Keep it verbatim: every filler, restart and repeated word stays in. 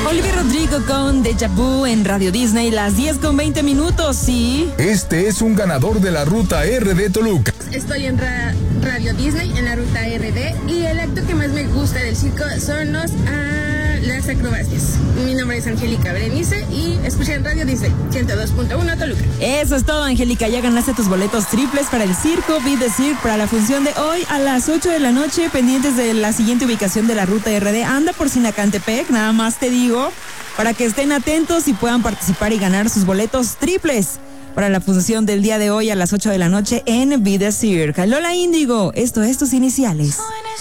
Olivia Rodrigo con Deja Vu en Radio Disney, las diez con veinte minutos, ¿sí? Este es un ganador de la Ruta R D Toluca. Estoy en Ra- Radio Disney, en la Ruta R D, y el acto que más me gusta del circo son los, ah, las acrobacias. Mi nombre es Angélica Berenice y escuché en Radio Disney, ciento dos punto uno Toluca. Eso es todo, Angélica, ya ganaste tus boletos triples para el circo Beat the Cirque para la función de hoy a las ocho de la noche, pendientes de la siguiente ubicación de la Ruta R D. Anda por Sinacantepec, nada más te digo, para que estén atentos y puedan participar y ganar sus boletos triples para la función del día de hoy a las ocho de la noche en Beat the Cirque. Lola Índigo, esto es Tus Iniciales.